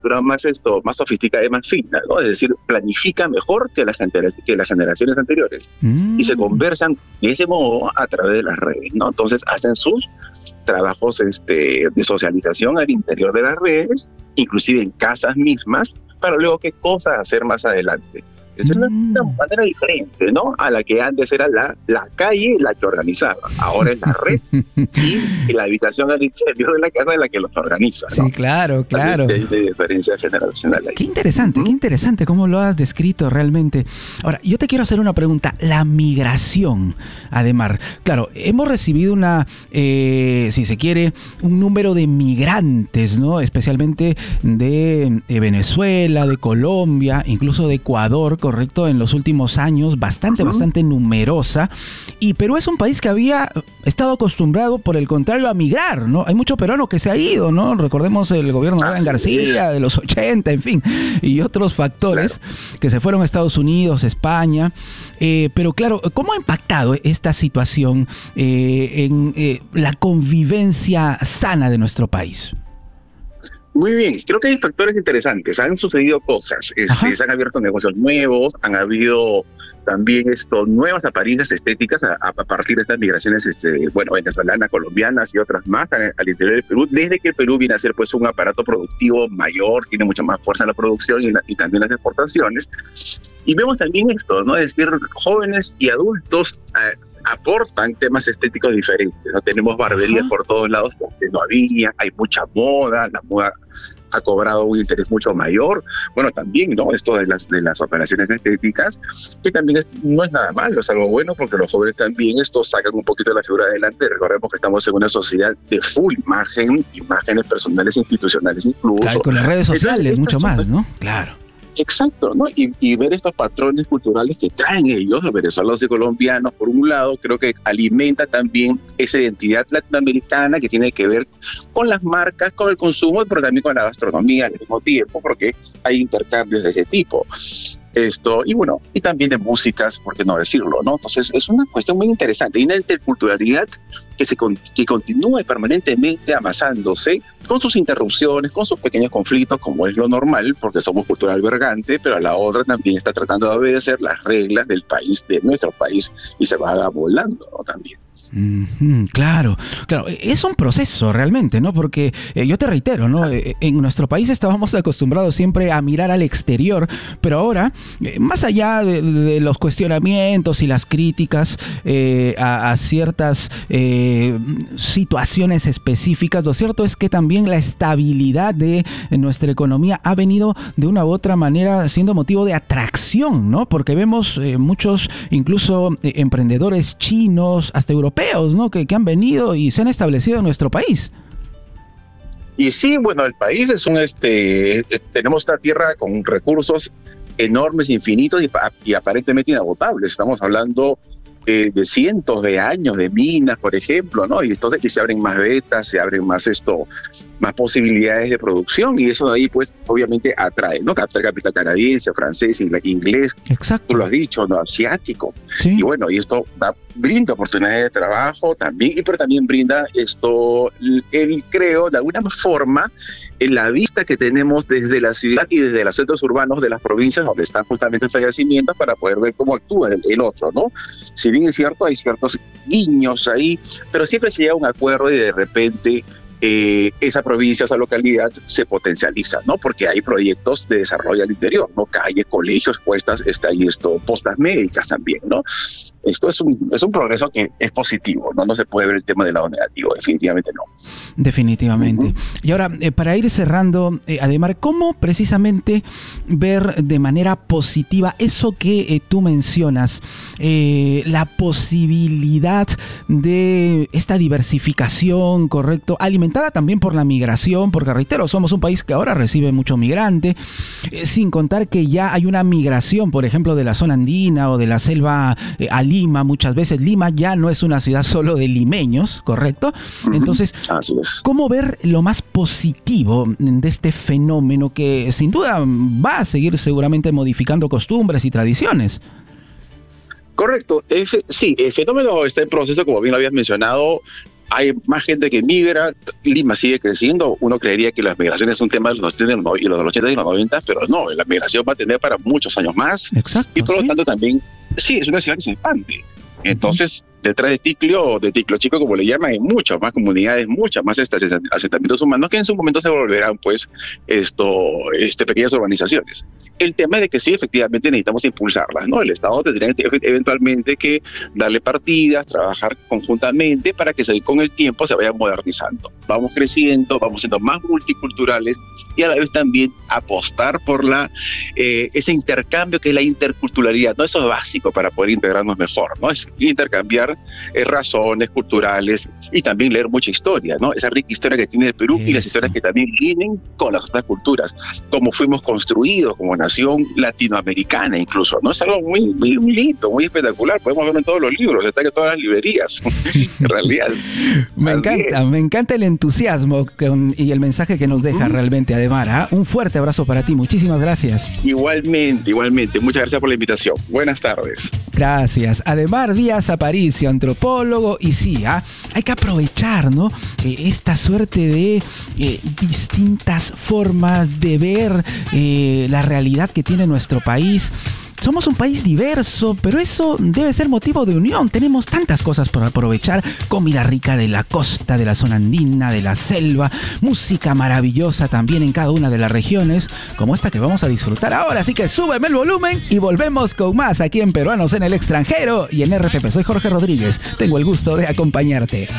estructura más sofisticada y más fina, ¿no? Es decir, planifica mejor que las generaciones anteriores. Y se conversan de ese modo a través de las redes, ¿no? Entonces hacen sus trabajos de socialización al interior de las redes, inclusive en casas mismas, para luego qué cosas hacer más adelante. Es una manera diferente, ¿no? A la que antes era la calle la que organizaba. Ahora es la red y la habitación al interior de la casa es la que los organiza, ¿no? Sí, claro. Hay de diferencia generacional ahí. Qué interesante cómo lo has descrito realmente. Ahora, yo te quiero hacer una pregunta. La migración, Adhemar. Claro, hemos recibido si se quiere, un número de migrantes, ¿no? Especialmente de Venezuela, de Colombia, incluso de Ecuador, correcto, en los últimos años, bastante numerosa. Y Perú es un país que había estado acostumbrado, por el contrario, a migrar, ¿no? Hay mucho peruano que se ha ido, ¿no? Recordemos el gobierno de Alan García, de los 80, en fin, y otros factores que se fueron a Estados Unidos, España. Pero claro, ¿cómo ha impactado esta situación en la convivencia sana de nuestro país? Muy bien, creo que hay factores interesantes, han sucedido cosas, se han abierto negocios nuevos, han habido también nuevas apariencias estéticas a partir de estas migraciones venezolanas, colombianas y otras más al interior del Perú, desde que el Perú viene a ser pues un aparato productivo mayor, tiene mucha más fuerza en la producción y también las exportaciones. Y vemos también esto, ¿no? Es decir, jóvenes y adultos aportan temas estéticos diferentes, ¿no? Tenemos barberías por todos lados que no había, hay mucha moda, la moda ha cobrado un interés mucho mayor. Bueno, también, ¿no? Esto de las operaciones estéticas, que también no es nada malo, es algo bueno porque los jóvenes también sacan un poquito la figura adelante. Recordemos que estamos en una sociedad de full imágenes personales, institucionales incluso. Claro, con las redes sociales, mucho más, ¿no? Claro. Exacto, ¿no? Y ver estos patrones culturales que traen ellos, los venezolanos y colombianos, por un lado, creo que alimenta también esa identidad latinoamericana que tiene que ver con las marcas, con el consumo, pero también con la gastronomía al mismo tiempo, porque hay intercambios de ese tipo. Y también de músicas, por qué no decirlo, ¿no? Entonces es una cuestión muy interesante, y una interculturalidad que continúa permanentemente amasándose, con sus interrupciones, con sus pequeños conflictos, como es lo normal, porque somos cultura albergante, pero a la otra también está tratando de obedecer las reglas del país, de nuestro país, y se va volando, ¿no? También. Claro, es un proceso realmente, ¿no? Porque yo te reitero, ¿no? En nuestro país estábamos acostumbrados siempre a mirar al exterior, pero ahora, más allá de los cuestionamientos y las críticas a ciertas situaciones específicas, lo cierto es que también la estabilidad de nuestra economía ha venido de una u otra manera siendo motivo de atracción, ¿no? Porque vemos muchos, incluso emprendedores chinos, hasta europeos, ¿no? que han venido y se han establecido en nuestro país. Y sí, bueno, el país es tenemos esta tierra con recursos enormes, infinitos y aparentemente inagotables. Estamos hablando de cientos de años de minas, por ejemplo, ¿no? Y entonces que se abren más vetas, se abren más posibilidades de producción, y eso de ahí pues obviamente atrae, ¿no? Atrae capital canadiense, francés, inglés. Exacto. Tú lo has dicho, ¿no? Asiático. Sí. Y bueno, y esto brinda oportunidades de trabajo también, pero también brinda creo, de alguna forma, en la vista que tenemos desde la ciudad y desde los centros urbanos de las provincias donde están justamente estos yacimientos, para poder ver cómo actúa el otro, ¿no? Si bien es cierto, hay ciertos guiños ahí, pero siempre se llega a un acuerdo y de repente esa provincia, esa localidad se potencializa, ¿no? Porque hay proyectos de desarrollo al interior, ¿no? Calles, colegios, postas médicas también, ¿no? Esto es un progreso que es positivo, ¿no? No se puede ver el tema del lado negativo, definitivamente no. Definitivamente. Y ahora, para ir cerrando, Adhemar, ¿cómo precisamente ver de manera positiva eso que tú mencionas, la posibilidad de esta diversificación, correcto, alimentada también por la migración, porque reitero, somos un país que ahora recibe mucho migrante, sin contar que ya hay una migración, por ejemplo, de la zona andina o de la selva a Lima? Muchas veces Lima ya no es una ciudad solo de limeños, ¿correcto? Entonces, ¿cómo ver lo más positivo de este fenómeno que sin duda va a seguir seguramente modificando costumbres y tradiciones? Correcto. Sí, el fenómeno está en proceso, como bien lo habías mencionado. hay más gente que migra, Lima sigue creciendo, uno creería que las migraciones es un tema de los 80 y los 80 y los 90, pero no, la migración va a tener para muchos años más. Exacto. Y por lo tanto también, sí, es una ciudad que se expande. Entonces, detrás de Ticlo Chico, como le llaman, hay muchas más comunidades, muchas más asentamientos humanos que en su momento se volverán, pues, pequeñas urbanizaciones. El tema es de que sí, efectivamente necesitamos impulsarlas, ¿no? El Estado tendría eventualmente que darle partidas, trabajar conjuntamente para que con el tiempo se vaya modernizando. Vamos creciendo, vamos siendo más multiculturales y a la vez también apostar por ese intercambio que es la interculturalidad, ¿no? Eso es básico para poder integrarnos mejor, ¿no? Es intercambiar razones culturales y también leer mucha historia, ¿no? Esa rica historia que tiene el Perú y las historias que también vienen con las otras culturas, cómo fuimos construidos como nación latinoamericana incluso, ¿no? Es algo muy, muy, muy lindo, muy espectacular, podemos verlo en todos los libros, está en todas las librerías, en realidad. Me encanta el entusiasmo y el mensaje que nos deja realmente Adhemar, ¿eh? Un fuerte abrazo para ti, muchísimas gracias. Igualmente, muchas gracias por la invitación. Buenas tardes. Gracias. Adhemar Díaz Aparicio, antropólogo, y sí, hay que aprovechar, ¿no? Esta suerte de distintas formas de ver la realidad que tiene nuestro país. Somos un país diverso, pero eso debe ser motivo de unión. Tenemos tantas cosas por aprovechar. Comida rica de la costa, de la zona andina, de la selva. Música maravillosa también en cada una de las regiones, como esta que vamos a disfrutar ahora. Así que súbeme el volumen y volvemos con más aquí en Peruanos en el Extranjero y en RPP. Soy Jorge Rodríguez. Tengo el gusto de acompañarte.